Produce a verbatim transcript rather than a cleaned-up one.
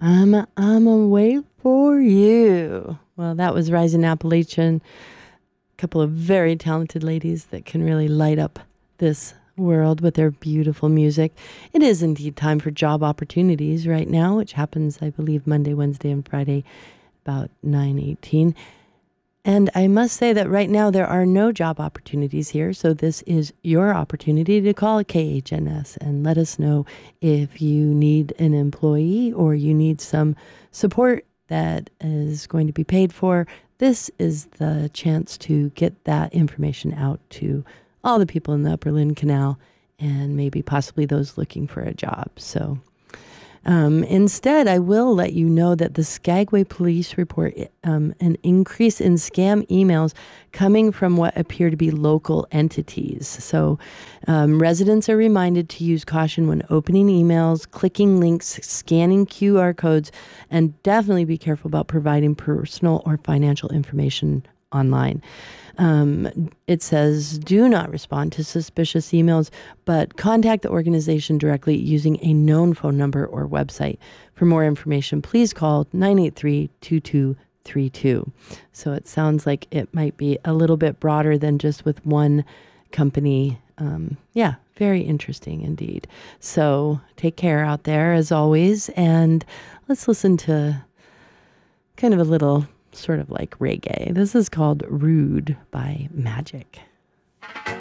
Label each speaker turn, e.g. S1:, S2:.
S1: I'm, I'm a wait for you. Well, that was Rising Appalachian. A couple of very talented ladies that can really light up this world with their beautiful music. It is indeed time for job opportunities right now, which happens, I believe, Monday, Wednesday, and Friday, about nine eighteen. And I must say that right now there are no job opportunities here. So this is your opportunity to call K H N S and let us know if you need an employee or you need some support that is going to be paid for. This is the chance to get that information out to all the people in the Upper Lynn Canal and maybe possibly those looking for a job. So Um, instead, I will let you know that the Skagway Police report um, an increase in scam emails coming from what appear to be local entities. So um, residents are reminded to use caution when opening emails, clicking links, scanning Q R codes, and definitely be careful about providing personal or financial information online. Um, it says, do not respond to suspicious emails, but contact the organization directly using a known phone number or website. For more information, please call nine eight three, two two three two. So it sounds like it might be a little bit broader than just with one company. Um, yeah, very interesting indeed. So take care out there as always, and let's listen to kind of a little sort of like reggae. This is called Rude by Magic.